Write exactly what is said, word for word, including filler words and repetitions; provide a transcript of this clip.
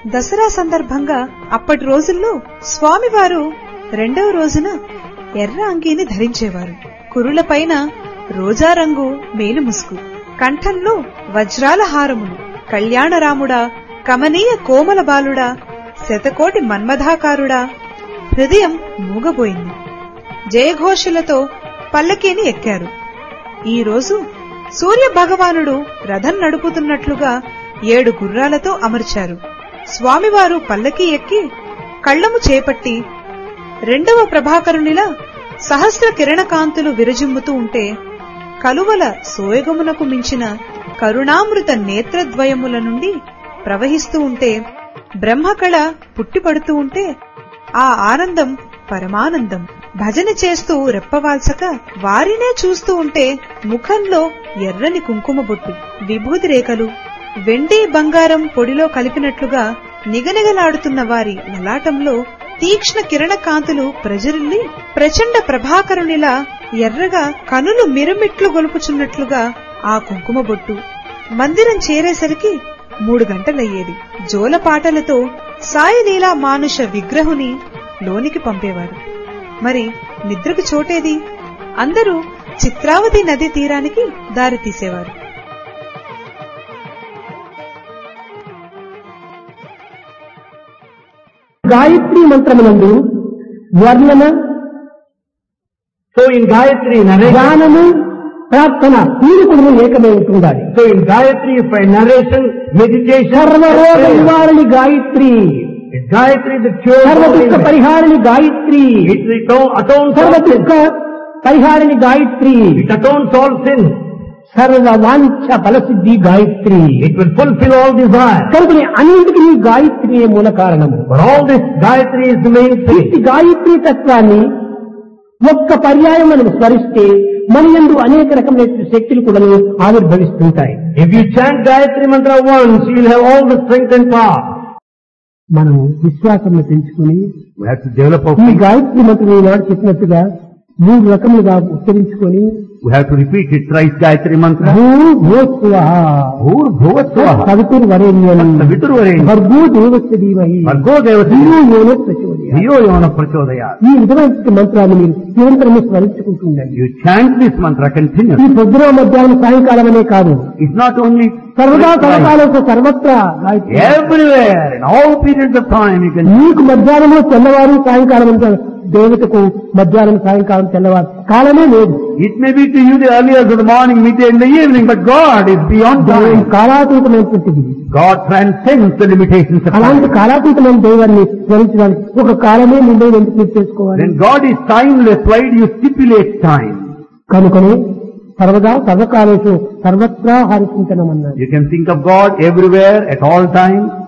దసరా సందర్భంగా అప్పటి రోజుల్లో స్వామివారు రెండవ రోజున ఎర్ర అంగీని ధరించేవారు. కురులపైన రోజా రంగు మేలుముసుగు, కంఠంలో వజ్రాల హారములు. కళ్యాణరాముడా, కమనీయ కోమల బాలుడా, శతకోటి మన్మథాకారుడా, హృదయం మూగబోయింది. జయఘోషులతో పల్లకీని ఎక్కారు. ఈ రోజు సూర్య భగవానుడు రథం నడుపుతున్నట్లుగా ఏడు గుర్రాలతో అమర్చారు. స్వామివారు పల్లకీ ఎక్కి కళ్లము చేపట్టి రెండవ ప్రభాకరునిలా సహస్ర కిరణకాంతులు విరజిమ్ముతూ ఉంటే, కలువల సోయగమునకు మించిన కరుణామృత నేత్రద్వయముల నుండి ప్రవహిస్తూ ఉంటే, బ్రహ్మకళ పుట్టిపడుతూ ఉంటే, ఆ ఆనందం పరమానందం. భజన చేస్తూ రెప్పవాల్సక వారినే చూస్తూ ఉంటే ముఖంలో ఎర్రని కుంకుమ బొట్టు, విభూతి రేఖలు వెండి బంగారం పొడిలో కలిపినట్లుగా నిగనిగలాడుతున్న వారి లలాటంలో తీక్ష్ణ కిరణ కాంతులు ప్రజరిల్లి ప్రచండ ప్రభాకరునిలా ఎర్రగా కనులు మిరుమిట్లు గొలుపుచున్నట్లుగా ఆ కుంకుమ బొట్టు. మందిరం చేరేసరికి మూడు గంటలయ్యేది. జోలపాటలతో సాయిలీలా మానుష విగ్రహుని లోనికి పంపేవారు. మరి నిద్రకు చోటేది? అందరూ చిత్రావతి నదీ తీరానికి దారి తీసేవారు. గాయత్రి మంత్రమునందు వర్ణన, సో ఇన్ గాయత్రి గానము, ప్రార్థన మూడు కూడా ఏకమే ఉంటుండాలి. So in Gayatri for narration, meditation, సర్వరోగ నివారణి గాయత్రి, గాయత్రి ద క్యూర్, సర్వ దుఃఖ పరిహారిణి గాయత్రి, ఇట్ అటోన్స్ సర్వ దుఃఖ పరిహారిణి గాయత్రి, ఇట్ అటోన్స్ ఆల్ సిన్, సర్వ వాంఛ ఫలసిద్ధి Gayatri, it will fulfil all Dzire. కనుక అన్నింటికి ఈ గాయత్రియే మూల కారణము. For all this Gayatri is the main thing. ఈ గాయత్రి తత్వాన్ని ఒక్క పర్యాయం మనం స్మరిస్తే మన యందు అనేక రకమైన శక్తులు కూడా ఆవిర్భవిస్తుంటాయి. If you chant Gayatri Mantra once, you will have all the strength and power. మనం విశ్వాసం పెంచుకుని we have to develop our ఈ faith. గాయత్రి మంత్రం ఈనాడు చెప్పినట్టుగా మూడు రకములుగా ఉచ్చరించుకొని We have to repeat it thrice, Gayatri mantra. భూర్భువస్సువః, భూర్భువస్సువః, సవితుర్వరేణ్యం, సవితుర్వరేణ్యం, భర్గో దేవస్య ధీమహి, భర్గో దేవస్య ధియో యోనో ప్రచోదయాత్. ధియో యోనః ప్రచోదయాత్. ఈ విధమైన మంత్రాన్ని మీరు నిరంతరము స్మరించుకుంటుండండి. You chant this mantra ఈ continuously. పొద్దున మధ్యాహ్నం సాయంకాలం అనే కాదు, It's not only సర్వదా సర్వకాలంతో సర్వత్రా Gayatri. everywhere, in all periods of time you can. నీకు మధ్యాహ్నము తెల్లవారు సాయంకాలం అంటే దేవతకు మధ్యాహ్నం సాయంకాలం తెల్లవారు కాలమే లేదు. It may be to you the early hours of the morning, midday and the evening, but God is beyond time. కాలాతీతమైనటువంటిది. God transcends the limitations of అలాంటి time. కాలాతీతమైన దైవాన్ని స్మరించడానికి ఒక కాలమే ముందే ఎందుకు మీరు చేసుకోవాలి? When God is timeless, why do you stipulate time? కనుకనే సర్వదా సర్వకాలేషు సర్వత్రా హరిచింతనం అన్నారు. You can think of God everywhere, at all times.